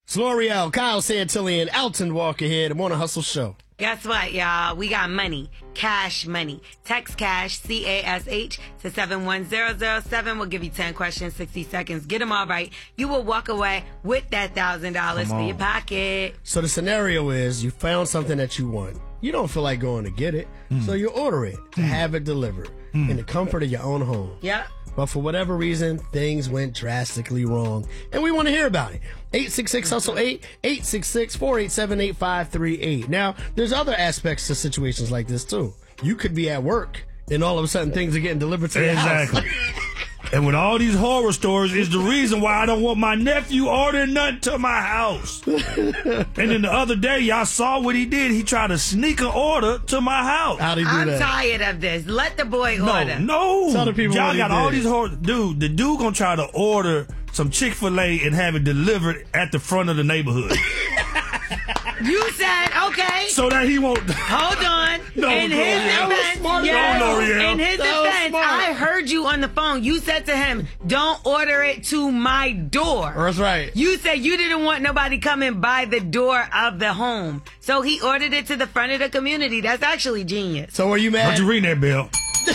L'Oreal, Kyle Santillan, Alton Walker here, the Morning Hustle Show. Guess what, y'all? We got money. Cash money. Text cash, C-A-S-H, to 71007. We'll give you 10 questions, 60 seconds. Get them all right. You will walk away with that $1,000 for your pocket. So the scenario is you found something that you want. You don't feel like going to get it, so you order it to have it delivered in the comfort of your own home. Yep. But for whatever reason, things went drastically wrong. And we want to hear about it. 866-HUSTLE-8, 866-487-8538. Now, there's other aspects to situations like this, too. You could be at work, and all of a sudden things are getting delivered to your house. And with all these horror stories is the reason why I don't want my nephew ordering nothing to my house. And then the other day, y'all saw what he did. He tried to sneak an order to my house. How'd he do that? I'm tired of this. Let the boy order. No. Tell the people y'all what got he all did. these horror. Dude, the dude gonna try to order some Chick-fil-A and have it delivered at the front of the neighborhood. You said, okay. So that he won't. Hold on. No, in his defense, in his defense, I heard you on the phone. You said to him, don't order it to my door. That's right. You said you didn't want nobody coming by the door of the home. So he ordered it to the front of the community. That's actually genius. So were you mad? Why'd you ring that bell?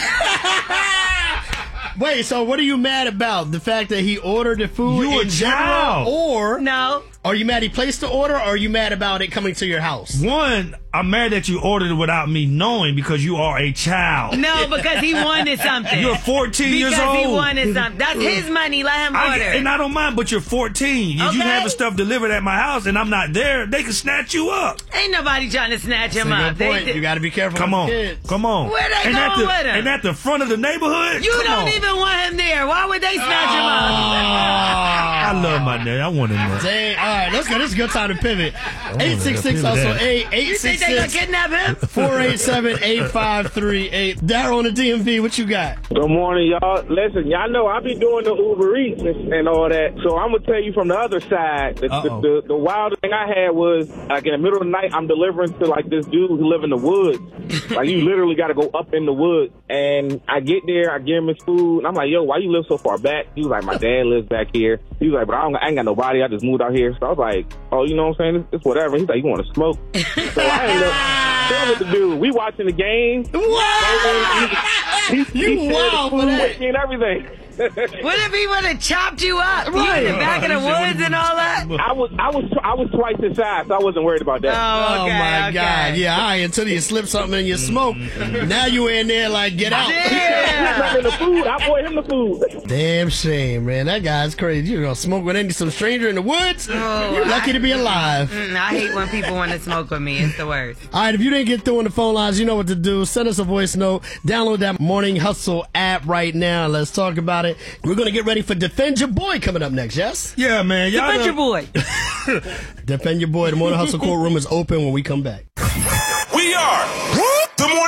Wait, so what are you mad about? The fact that he ordered the food You a in general? child. Or No. are you mad he placed the order, or are you mad about it coming to your house? One, I'm mad that you ordered it without me knowing because you are a child. No, because he wanted something. You're 14 years old. Because he wanted something. That's his money. Let him order. And I don't mind, but you're 14. If you Okay. having stuff delivered at my house and I'm not there, they can snatch you up. Ain't nobody trying to snatch him That's a up. good point. You got to be careful Come with on. the kids. Come on. Where they and going with him? And at the front of the neighborhood? You Come don't on. even want him there. Why would they snatch him up? I love my name. I want him there. Dang, all right, let's go. This is a good time to pivot. 866-HUSTLE-8, You think they gonna kidnap him? 487-8538. Daryl on the DMV, what you got? Good morning, y'all. Listen, y'all know I be doing the Uber Eats and all that, so I'm gonna tell you from the other side. The wildest thing I had was like in the middle of the night, I'm delivering to like this dude who live in the woods. Like you literally got to go up in the woods, and I get there, I give him his food, and I'm like, "Yo, why you live so far back?" He was like, "My dad lives back here." He was like, "But I ain't got nobody. I just moved out here." So I was like, "Oh, you know what I'm saying? It's whatever." He's like, "You want to smoke?" So I ended up telling what to do. We watching the game. What? He wild for that. with me and everything. What if he would have chopped you up? You in the back of the woods and all that? I was twice his size, so I wasn't worried about that. Oh, okay, my okay. God. Yeah, all right, until you slip something in your smoke. Now you in there like, get out. Yeah. The food. I bought him the food. Damn shame, man. That guy's crazy. You gonna smoke with some stranger in the woods? You're lucky to be alive. I hate when people want to smoke with me. It's the worst. All right, if you didn't get through on the phone lines, you know what to do. Send us a voice note. Download that Morning Hustle app right now. Let's talk about it. We're going to get ready for Defend Your Boy coming up next, yes? Yeah, man. Y'all Defend your boy. Defend Your Boy. The Morning Hustle courtroom is open when we come back. We are